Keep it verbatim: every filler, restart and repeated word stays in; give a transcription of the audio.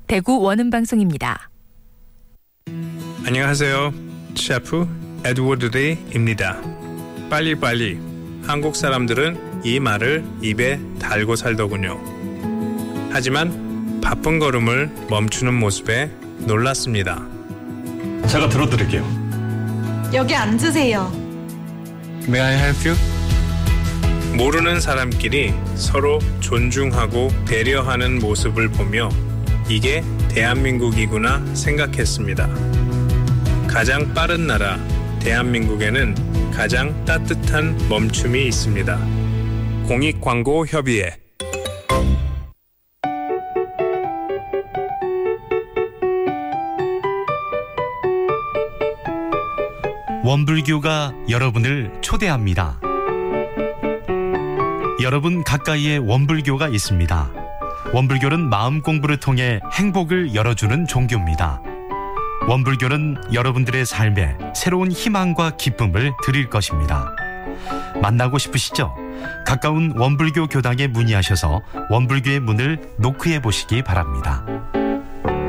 대구 원음방송입니다. 안녕하세요. 셰프 에드워드 리입니다. 빨리빨리. 한국 사람들은 이 말을 입에 달고 살더군요. 하지만 바쁜 걸음을 멈추는 모습에 놀랐습니다. 제가 들어드릴게요. 여기 앉으세요. May I help you? 모르는 사람끼리 서로 존중하고 배려하는 모습을 보며 이게 대한민국이구나 생각했습니다. 가장 빠른 나라 대한민국에는 가장 따뜻한 멈춤이 있습니다. 공익광고협의회. 원불교가 여러분을 초대합니다. 여러분 가까이에 원불교가 있습니다. 원불교는 마음 공부를 통해 행복을 열어주는 종교입니다. 원불교는 여러분들의 삶에 새로운 희망과 기쁨을 드릴 것입니다. 만나고 싶으시죠? 가까운 원불교 교당에 문의하셔서 원불교의 문을 노크해 보시기 바랍니다.